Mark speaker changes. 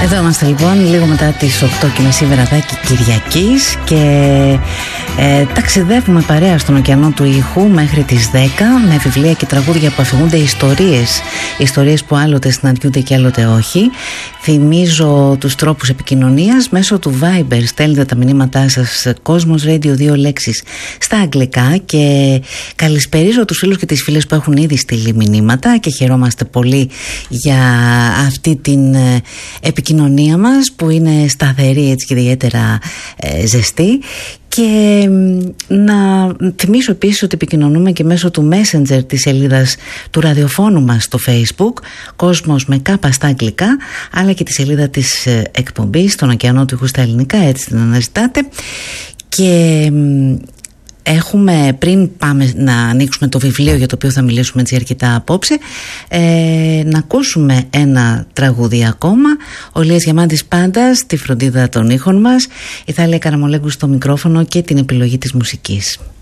Speaker 1: Εδώ είμαστε λοιπόν λίγο μετά τις 8:30 βραδάκι Κυριακής και ταξιδεύουμε παρέα στον ωκεανό του ήχου μέχρι τις 10 με βιβλία και τραγούδια που αφηγούνται ιστορίες που άλλοτε συναντιούνται και άλλοτε όχι. Θυμίζω τους τρόπους επικοινωνίας μέσω του Viber. Στέλνετε τα μηνύματά σας Κόσμος Radio 2 λέξεις στα αγγλικά και καλησπερίζω τους φίλους και τις φίλες που έχουν ήδη στείλει μηνύματα και χαιρόμαστε πολύ για αυτή την επικοινωνία μας που είναι σταθερή έτσι και ιδιαίτερα ζεστή. Και να θυμίσω επίσης ότι επικοινωνούμε και μέσω του Messenger της σελίδας του ραδιοφώνου μας στο Facebook, Κόσμος με κάπα στα αγγλικά, αλλά και τη σελίδα της εκπομπής στον ωκεανό του ήχου στα ελληνικά, έτσι την αναζητάτε. Και έχουμε, πριν πάμε να ανοίξουμε το βιβλίο για το οποίο θα μιλήσουμε έτσι αρκετά απόψε, να ακούσουμε ένα τραγούδι ακόμα. Ο Λίας Διαμάντης πάντα στη φροντίδα των ήχων μας, η Θάλια Καραμολέγκου στο μικρόφωνο και την επιλογή της μουσικής.